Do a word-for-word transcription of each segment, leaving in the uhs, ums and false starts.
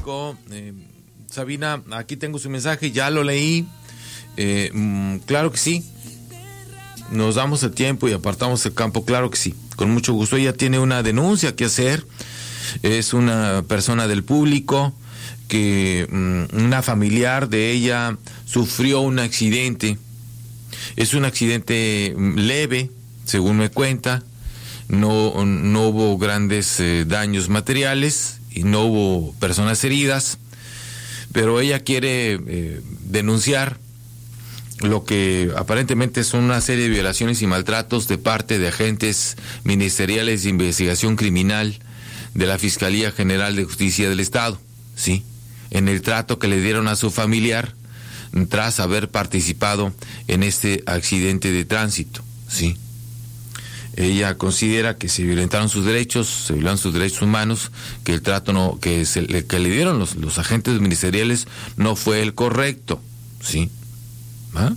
público. Eh, Sabina, aquí tengo su mensaje, ya lo leí. Eh, mm, claro que sí. Nos damos el tiempo y apartamos el campo, claro que sí. Con mucho gusto. Ella tiene una denuncia que hacer. Es una persona del público que mm, una familiar de ella sufrió un accidente. Es un accidente leve, según me cuenta. No, no hubo grandes eh, daños materiales y no hubo personas heridas, pero ella quiere eh, denunciar lo que aparentemente son una serie de violaciones y maltratos de parte de agentes ministeriales de investigación criminal de la Fiscalía General de Justicia del Estado, ¿sí? En el trato que le dieron a su familiar tras haber participado en este accidente de tránsito, ¿sí? Ella considera que se violentaron sus derechos, se violaron sus derechos humanos, que el trato no, que, se, que le dieron los, los agentes ministeriales no fue el correcto, ¿sí? ¿Ah?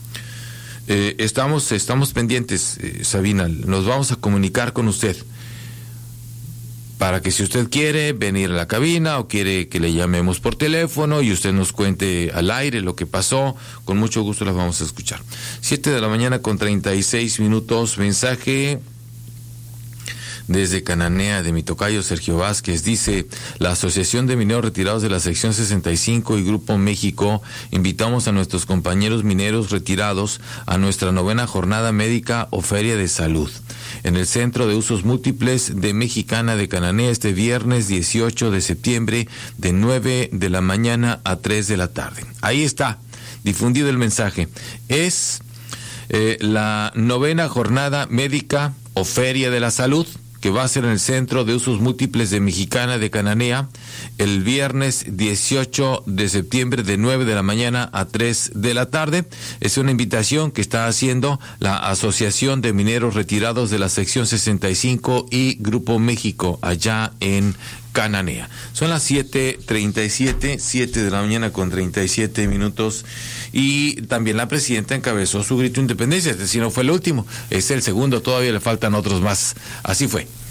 Eh, estamos, estamos pendientes, eh, Sabina, nos vamos a comunicar con usted para que si usted quiere venir a la cabina o quiere que le llamemos por teléfono y usted nos cuente al aire lo que pasó, con mucho gusto las vamos a escuchar. Siete de la mañana con treinta y seis minutos, mensaje desde Cananea de mi tocayo Sergio Vázquez. Dice: la Asociación de Mineros Retirados de la Sección sesenta y cinco y Grupo México invitamos a nuestros compañeros mineros retirados a nuestra novena jornada médica o feria de salud en el Centro de Usos Múltiples de Mexicana de Cananea este viernes dieciocho de septiembre de nueve de la mañana a tres de la tarde. Ahí está, difundido el mensaje. Es eh, la novena jornada médica o feria de la salud que va a ser en el Centro de Usos Múltiples de Mexicana de Cananea el viernes dieciocho de septiembre de nueve de la mañana a tres de la tarde. Es una invitación que está haciendo la Asociación de Mineros Retirados de la Sección sesenta y cinco y Grupo México allá en Cananea. Son las siete treinta y siete, siete de la mañana con treinta y siete minutos, y también la presidenta encabezó su grito de independencia. Es decir, no fue el último, es el segundo, todavía le faltan otros más. Así fue.